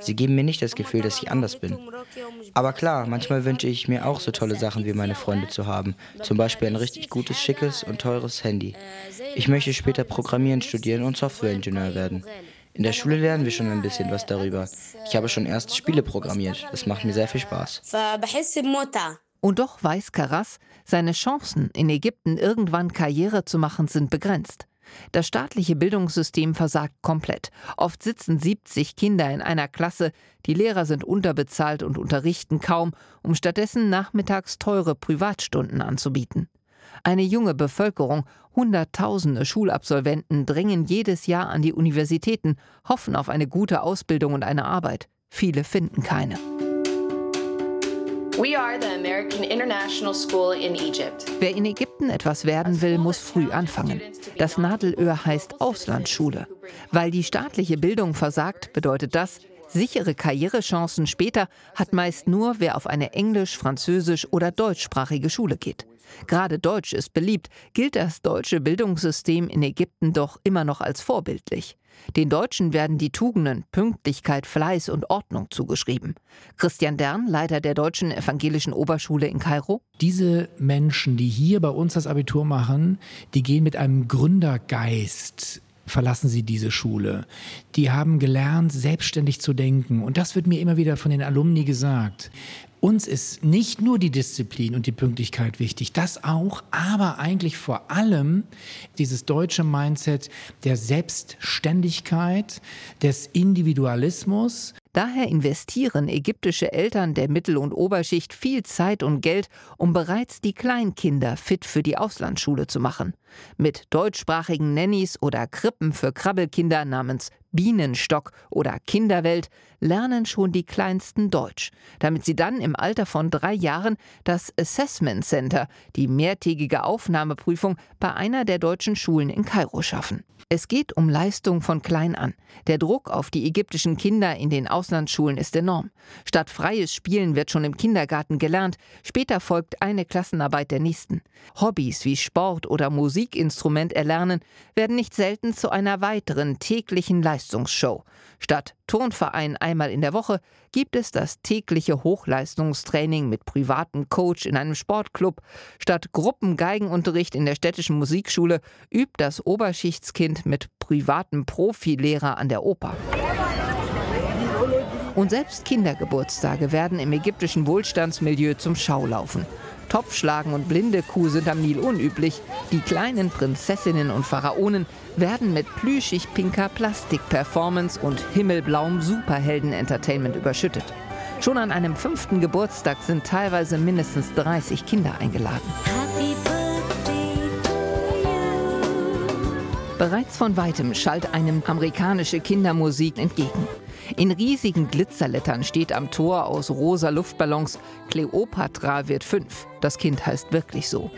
Sie geben mir nicht das Gefühl, dass ich anders bin. Aber klar, manchmal wünsche ich mir auch so tolle Sachen wie meine Freunde zu haben. Zum Beispiel ein richtig gutes, schickes und teures Handy. Ich möchte später Programmieren studieren und Softwareingenieur werden. In der Schule lernen wir schon ein bisschen was darüber. Ich habe schon erste Spiele programmiert. Das macht mir sehr viel Spaß. Und doch weiß Karas, seine Chancen, in Ägypten irgendwann Karriere zu machen, sind begrenzt. Das staatliche Bildungssystem versagt komplett. Oft sitzen 70 Kinder in einer Klasse, die Lehrer sind unterbezahlt und unterrichten kaum, um stattdessen nachmittags teure Privatstunden anzubieten. Eine junge Bevölkerung, Hunderttausende Schulabsolventen drängen jedes Jahr an die Universitäten, hoffen auf eine gute Ausbildung und eine Arbeit. Viele finden keine. We are the American International School in Egypt. Wer in Ägypten etwas werden will, muss früh anfangen. Das Nadelöhr heißt Auslandsschule. Weil die staatliche Bildung versagt, bedeutet das, sichere Karrierechancen später hat meist nur, wer auf eine englisch-, französisch- oder deutschsprachige Schule geht. Gerade Deutsch ist beliebt, gilt das deutsche Bildungssystem in Ägypten doch immer noch als vorbildlich. Den Deutschen werden die Tugenden Pünktlichkeit, Fleiß und Ordnung zugeschrieben. Christian Dern, Leiter der Deutschen Evangelischen Oberschule in Kairo. Diese Menschen, die hier bei uns das Abitur machen, die gehen mit einem Gründergeist, verlassen sie diese Schule. Die haben gelernt, selbstständig zu denken. Und das wird mir immer wieder von den Alumni gesagt. Uns ist nicht nur die Disziplin und die Pünktlichkeit wichtig, das auch, aber eigentlich vor allem dieses deutsche Mindset der Selbstständigkeit, des Individualismus. Daher investieren ägyptische Eltern der Mittel- und Oberschicht viel Zeit und Geld, um bereits die Kleinkinder fit für die Auslandsschule zu machen. Mit deutschsprachigen Nannies oder Krippen für Krabbelkinder namens Bienenstock oder Kinderwelt lernen schon die Kleinsten Deutsch, damit sie dann im Alter von 3 Jahren das Assessment Center, die mehrtägige Aufnahmeprüfung, bei einer der deutschen Schulen in Kairo schaffen. Es geht um Leistung von klein an. Der Druck auf die ägyptischen Kinder in den Auslandsschulen ist enorm. Statt freies Spielen wird schon im Kindergarten gelernt, später folgt eine Klassenarbeit der nächsten. Hobbys wie Sport oder Musikinstrument erlernen werden nicht selten zu einer weiteren täglichen Leistungsshow. Statt Turnverein einmal in der Woche gibt es das tägliche Hochleistungstraining mit privatem Coach in einem Sportclub. Statt Gruppengeigenunterricht in der städtischen Musikschule übt das Oberschichtskind mit privatem Profilehrer an der Oper. Und selbst Kindergeburtstage werden im ägyptischen Wohlstandsmilieu zum Schaulaufen. Topfschlagen und blinde Kuh sind am Nil unüblich. Die kleinen Prinzessinnen und Pharaonen werden mit plüschig pinker Plastik-Performance und himmelblauem Superhelden-Entertainment überschüttet. Schon an einem 5. Geburtstag sind teilweise mindestens 30 Kinder eingeladen. Bereits von weitem schallt einem amerikanische Kindermusik entgegen. In riesigen Glitzerlettern steht am Tor aus rosa Luftballons: Kleopatra wird 5. Das Kind heißt wirklich so.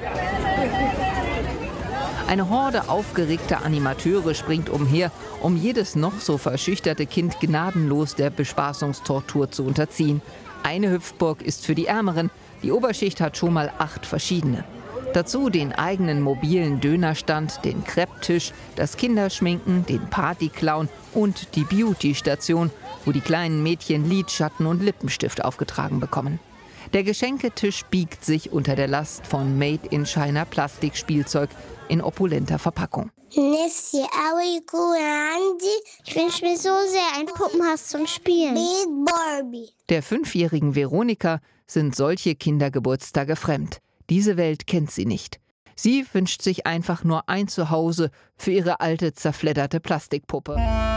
Eine Horde aufgeregter Animateure springt umher, um jedes noch so verschüchterte Kind gnadenlos der Bespaßungstortur zu unterziehen. Eine Hüpfburg ist für die Ärmeren, die Oberschicht hat schon mal 8 verschiedene. Dazu den eigenen mobilen Dönerstand, den Krepptisch, das Kinderschminken, den Partyclown und die Beauty-Station, wo die kleinen Mädchen Lidschatten und Lippenstift aufgetragen bekommen. Der Geschenketisch biegt sich unter der Last von Made-in-China Plastikspielzeug in opulenter Verpackung. Ich wünsche mir so sehr ein Puppenhaus zum Spielen. Der 5-jährigen Veronika sind solche Kindergeburtstage fremd. Diese Welt kennt sie nicht. Sie wünscht sich einfach nur ein Zuhause für ihre alte, zerfledderte Plastikpuppe.